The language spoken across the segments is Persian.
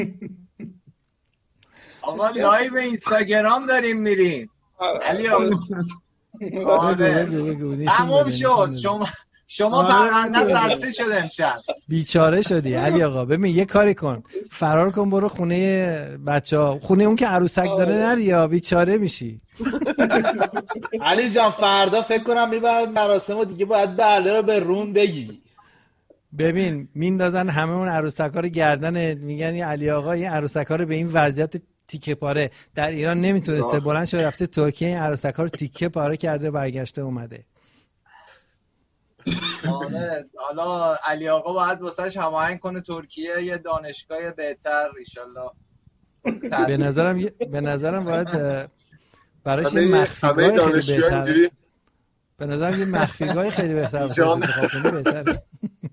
آقا لایو اینستاگرام داریم میریم. علی آقا تموم شد. شما پروندت بسته شد امشب. بیچاره شدی علی آقا. ببین یه کاری کن، فرار کن برو خونه بچه‌ها، خونه اون که عروسک داره نری یا بیچاره میشی. علی جان فردا فکر کنم میبرد مراسم و دیگه باید بله رو به رون بگی. ببین میندازن همه اون عروسک‌ها رو گردن، میگن این علی آقا این عروسک‌ها رو به این وضعیت تیکه پاره در ایران نمیتونسته، بلند شده رفته ترکیه، این عروسک‌ها رو تیکه پاره کرده برگشته اومده. حالا علی آقا باید واسش هماهنگ کنه ترکیه یه دانشگاه بهتر ان به نظرم باید براش یه مخفیگاه خیلی بهتر. به نظرم یه مخفیگاه خیلی بهتر بهتره.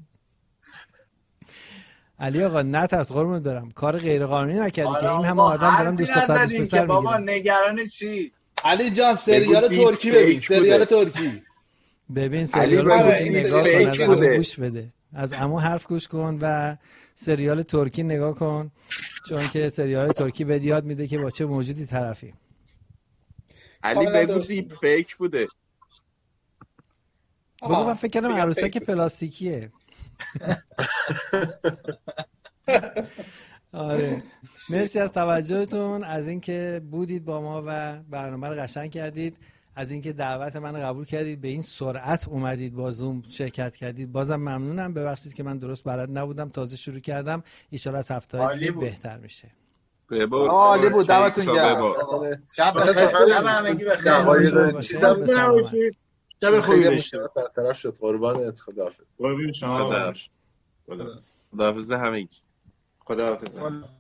علی آقا نترس قربونت برم، کار غیر قانونی نکردی که این همه آدم دارن دوست دختر دوست پسر میگیرن. بابا نگران چی؟ علی جان سریال ترکی ببین، سریال ترکی ببین، سریال ترکی نگاه کن، از عمو گوش بده، از عمو حرف گوش کن و سریال ترکی نگاه کن، چون که سریال ترکی بهت یاد میده که با چه موجودی طرفی. علی بگو دیپ فیک بوده. بگو من فکر کردم عروسک پلاستیکیه. آره مرسی از توجهتون، از اینکه بودید با ما و برنامه رو قشنگ کردید، از اینکه دعوت من رو قبول کردید، به این سرعت اومدید با زوم شرکت کردید. بازم ممنونم، ببخشید که من درست بلد نبودم، تازه شروع کردم، ان شاءالله از هفته دیگه بهتر میشه. عالی بود، دعوتتون گرم. شب بخیر. شب همگی بخیر. شب خوبی باشه. طرف شد قربانت. خداحافظ. قربون شما. خداحافظ همگی. خداحافظ.